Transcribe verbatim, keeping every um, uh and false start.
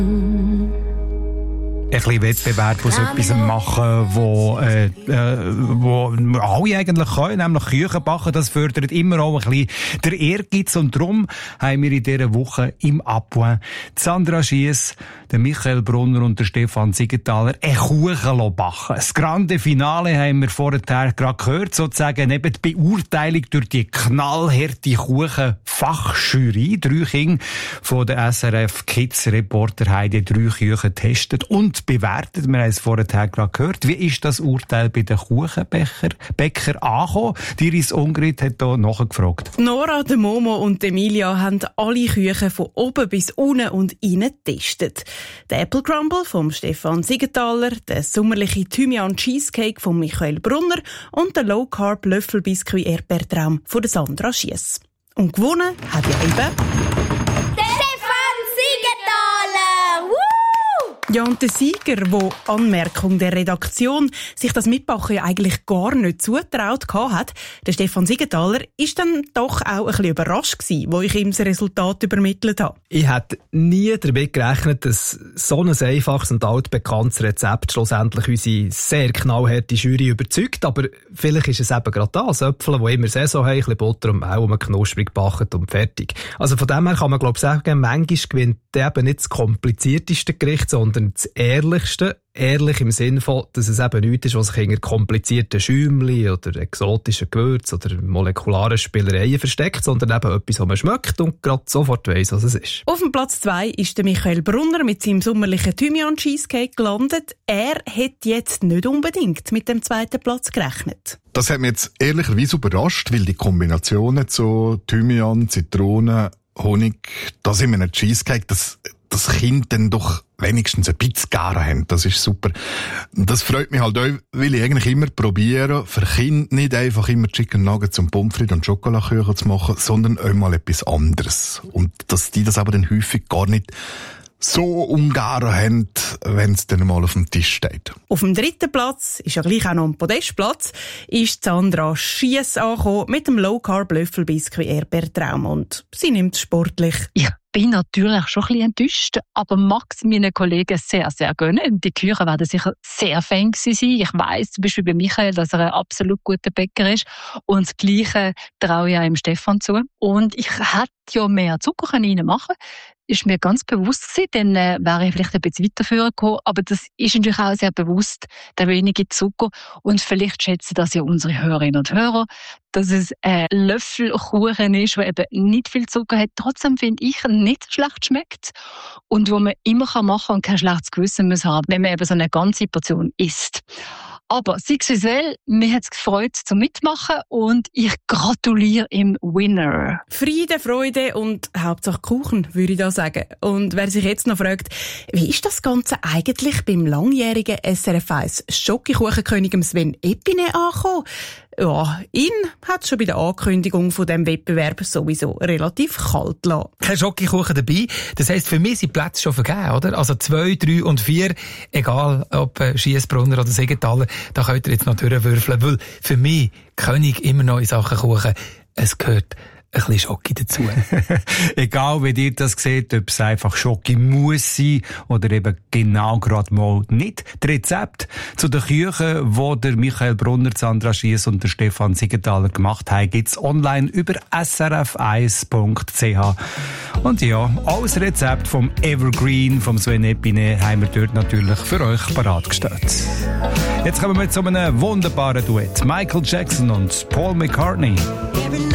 Ein bisschen Wettbewerb aus etwas machen, wo, äh, äh, wo alle eigentlich können, nämlich Küchen backen. Das fördert immer auch ein bisschen der Ehrgeiz. Und darum haben wir in dieser Woche im Apoin Sandra Schiess, der Michael Brunner und der Stefan Siegenthaler einen Kuchen backen. Das grande Finale haben wir vorher gerade gehört, sozusagen eben die Beurteilung durch die knallharte Kuchen-Fachjury. Drei Kinder von der S R F Kids Reporter haben die drei Küchen getestet und bewertet. Wir haben es vorher gerade gehört. Wie ist das Urteil bei den Kuchenbäcker Bäcker angekommen? Iris Ungrid hat hier nachgefragt. Nora, der Momo und Emilia haben alle Küchen von oben bis unten und innen getestet. Der Apple Crumble vom Stefan Siegenthaler, der sommerliche Thymian Cheesecake von Michael Brunner und der Low Carb Löffelbiskuit Erdbeertraum von Sandra Schiess. Und gewonnen hat ja eben ja, und der Sieger, der Anmerkung der Redaktion sich das Mitbachen ja eigentlich gar nicht zutraut hat, der Stefan Siegenthaler, ist dann doch auch ein bisschen überrascht gewesen, wo ich ihm das Resultat übermittelt habe. Ich hätte nie damit gerechnet, dass so ein einfaches und altbekanntes Rezept schlussendlich unsere sehr knallharte Jury überzeugt. Aber vielleicht ist es eben gerade das, Äpfel, die immer Saison haben, ein bisschen Butter und Mehl, und man knusprig gebacken und fertig. Also von dem her kann man, glaube ich, sagen, manchmal gewinnt eben nicht das komplizierteste Gericht, sondern das ehrlichste. Ehrlich im Sinne von, dass es eben nichts ist, was sich hinter komplizierten Schäumchen oder exotischen Gewürzen oder molekularen Spielereien versteckt, sondern eben etwas, was man schmeckt und gerade sofort weiss, was es ist. Auf dem Platz zwei ist der Michael Brunner mit seinem sommerlichen Thymian Cheesecake gelandet. Er hätte jetzt nicht unbedingt mit dem zweiten Platz gerechnet. Das hat mich jetzt ehrlicherweise überrascht, weil die Kombinationen zu Thymian, Zitrone, Honig, das in einem Cheesecake, das, das Kind dann doch wenigstens ein bisschen garen haben. Das ist super. Das freut mich halt auch, weil ich eigentlich immer probiere, für Kinder nicht einfach immer Chicken Nuggets und Pommes frites und Schokolakuchen zu machen, sondern auch mal etwas anderes. Und dass die das aber dann häufig gar nicht so ungaren haben, wenn es dann mal auf dem Tisch steht. Auf dem dritten Platz, ist ja gleich auch noch ein Podestplatz, ist Sandra Schiess angekommen mit dem Low Carb Löffelbiskuit Erdbeertraum. Und sie nimmt es sportlich. Ja. Ich bin natürlich schon ein bisschen enttäuscht, aber mag es meinen Kollegen sehr, sehr gönnen. Die Küchen werden sicher sehr Fan sein. Ich weiss zum Beispiel bei Michael, dass er ein absolut guter Bäcker ist. Und das Gleiche traue ich auch dem Stefan zu. Und ich hätte ja mehr Zucker reinmachen können. Ist mir ganz bewusst gewesen, dann äh, wäre ich vielleicht ein bisschen weiterführen gekommen. Aber das ist natürlich auch sehr bewusst, der wenige Zucker. Und vielleicht schätzen das ja unsere Hörerinnen und Hörer, dass es ein Löffelkuchen ist, der eben nicht viel Zucker hat. Trotzdem finde ich, nicht schlecht schmeckt. Und wo man immer machen kann und kein schlechtes Gewissen muss haben, wenn man eben so eine ganze Portion isst. Aber sei es wie soll, mir hat es gefreut zum Mitmachen und ich gratuliere im Winner. Friede, Freude und Hauptsache Kuchen, würde ich da sagen. Und wer sich jetzt noch fragt, wie ist das Ganze eigentlich beim langjährigen S R F eins Schokokuchenkönig Sven Epine angekommen? Ja, ihn hat es schon bei der Ankündigung von diesem Wettbewerb sowieso relativ kalt gelassen. Kein Schokokuchen dabei. Das heisst, für mich sind die Plätze schon vergeben, oder? Also zwei, drei und vier, egal ob äh, Schiess, Brunner oder Siegenthaler, da könnt ihr jetzt noch durchwürfeln, weil für mich König immer noch in Sachen Kuchen, es gehört ein bisschen Schoki dazu. Egal, wie ihr das seht, ob es einfach Schoki muss sein oder eben genau gerade mal nicht. Das Rezept zu den Küchen, die der Michael Brunner, Sandra Schiess und der Stefan Siegenthaler gemacht haben, gibt's online über s r f eins punkt c h. Und ja, alles Rezept vom Evergreen, vom Sven Epine, haben wir dort natürlich für euch bereitgestellt. Jetzt kommen wir zu einem wunderbaren Duett. Michael Jackson und Paul McCartney.